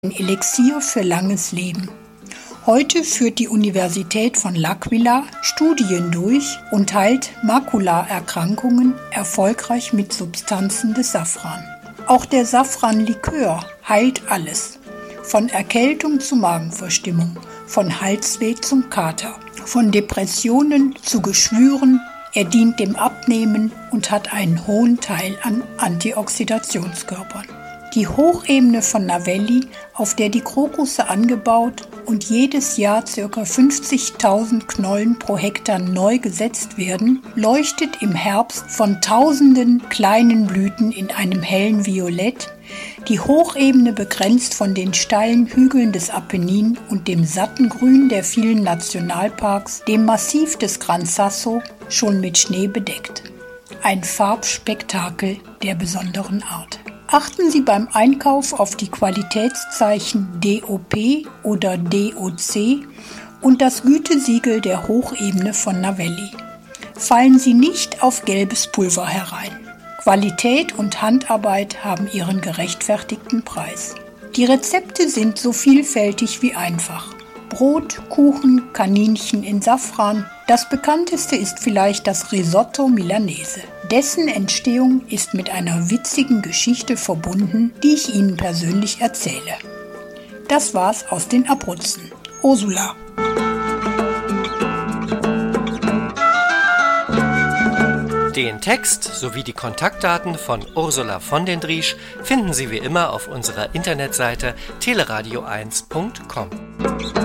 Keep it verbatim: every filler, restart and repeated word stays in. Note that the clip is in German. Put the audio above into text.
Ein Elixier für langes Leben. Heute führt die Universität von L'Aquila Studien durch und heilt Makulaerkrankungen erfolgreich mit Substanzen des Safran. Auch der Safranlikör heilt alles. Von Erkältung zu Magenverstimmung, von Halsweh zum Kater, von Depressionen zu Geschwüren. Er dient dem Abnehmen und hat einen hohen Teil an Antioxidationskörpern. Die Hochebene von Navelli, auf der die Krokusse angebaut und jedes Jahr ca. fünfzigtausend Knollen pro Hektar neu gesetzt werden, leuchtet im Herbst von tausenden kleinen Blüten in einem hellen Violett, die Hochebene begrenzt von den steilen Hügeln des Apennin und dem satten Grün der vielen Nationalparks, dem Massiv des Gran Sasso, schon mit Schnee bedeckt. Ein Farbspektakel der besonderen Art. Achten Sie beim Einkauf auf die Qualitätszeichen D O P oder D O C und das Gütesiegel der Hochebene von Navelli. Fallen Sie nicht auf gelbes Pulver herein. Qualität und Handarbeit haben ihren gerechtfertigten Preis. Die Rezepte sind so vielfältig wie einfach. Brot, Kuchen, Kaninchen in Safran. Das bekannteste ist vielleicht das Risotto Milanese. Dessen Entstehung ist mit einer witzigen Geschichte verbunden, die ich Ihnen persönlich erzähle. Das war's aus den Abruzzen. Ursula. Den Text sowie die Kontaktdaten von Ursula von den Driesch finden Sie wie immer auf unserer Internetseite teleradio eins punkt com.